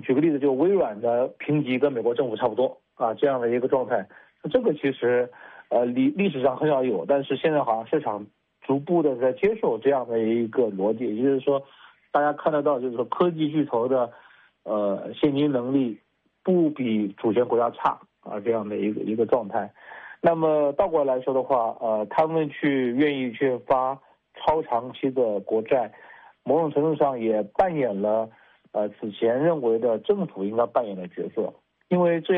举个例子，就微软的评级跟美国政府差不多啊，这样的一个状态。这个其实历史上很少有，但是现在好像市场逐步的在接受这样的一个逻辑，也就是说，大家看得到，就是说科技巨头的现金能力不比主权国家差啊，这样的一个状态。那么倒过来说的话，他们愿意去发超长期的国债，某种程度上也扮演了此前认为的政府应该扮演的角色，因为这